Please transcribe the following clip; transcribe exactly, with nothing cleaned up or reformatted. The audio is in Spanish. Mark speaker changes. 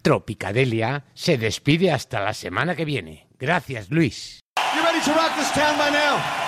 Speaker 1: Tropicadelia se despide hasta la semana que viene. Gracias, Luis.
Speaker 2: You ready to rock this town by now?